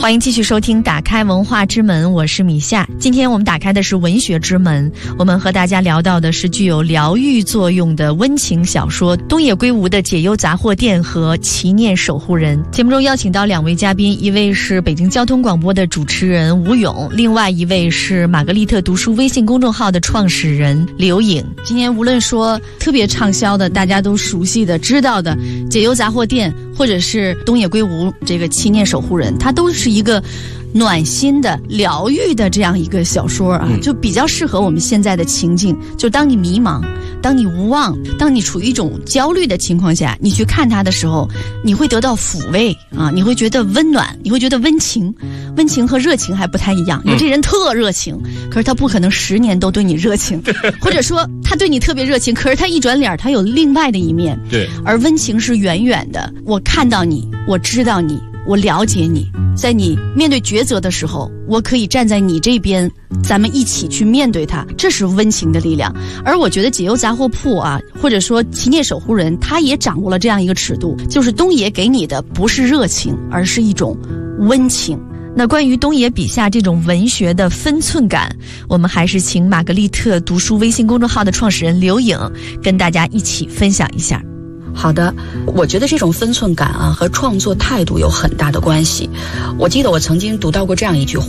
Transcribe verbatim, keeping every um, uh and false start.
欢迎继续收听打开文化之门，我是米夏。今天我们打开的是文学之门，我们和大家聊到的是具有疗愈作用的温情小说东野圭吾的《解忧杂货店》和《祈念守护人》。节目中邀请到两位嘉宾，一位是北京交通广播的主持人吴勇，另外一位是玛格丽特读书微信公众号的创始人刘颖。 今天无论说特别畅销的大家都熟悉的知道的《解忧杂货店》，或者是东野圭吾这个《祈念守护人》，它都是一个暖心的疗愈的这样一个小说啊，就比较适合我们现在的情境。就当你迷茫，当你无望，当你处于一种焦虑的情况下，你去看它的时候，你会得到抚慰啊，你会觉得温暖，你会觉得温情。温情和热情还不太一样，有这人特热情，可是他不可能十年都对你热情，或者说他对你特别热情，可是他一转脸他有另外的一面。 对， 而温情是远远的，我看到你，我知道你，我了解你，在你面对抉择的时候，我可以站在你这边，咱们一起去面对它，这是温情的力量。而我觉得解忧杂货铺啊，或者说祈念守护人，他也掌握了这样一个尺度，就是东野给你的不是热情，而是一种温情。 那关于东野笔下这种文学的分寸感，我们还是请玛格丽特读书微信公众号的创始人刘颖跟大家一起分享一下。 好的，我觉得这种分寸感啊和创作态度有很大的关系。我记得我曾经读到过这样一句话